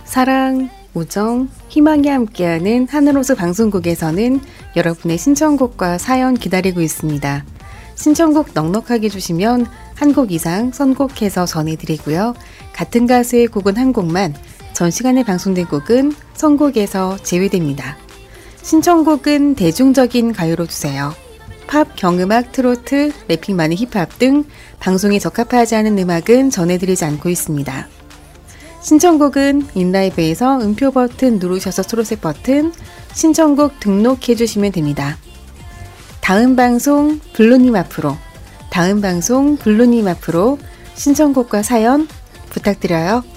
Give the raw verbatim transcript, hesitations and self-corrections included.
사랑, 우정, 희망이 함께하는 하늘호수 방송국에서는 여러분의 신청곡과 사연 기다리고 있습니다. 신청곡 넉넉하게 주시면 한 곡 이상 선곡해서 전해드리고요. 같은 가수의 곡은 한 곡만, 전 시간에 방송된 곡은 선곡에서 제외됩니다. 신청곡은 대중적인 가요로 주세요. 팝, 경음악, 트로트, 래핑 많은 힙합 등 방송에 적합하지 않은 음악은 전해드리지 않고 있습니다. 신청곡은 인라이브에서 음표 버튼 누르셔서 초록색 버튼 신청곡 등록해주시면 됩니다. 다음 방송 블루님 앞으로, 다음 방송 블루님 앞으로 신청곡과 사연 부탁드려요.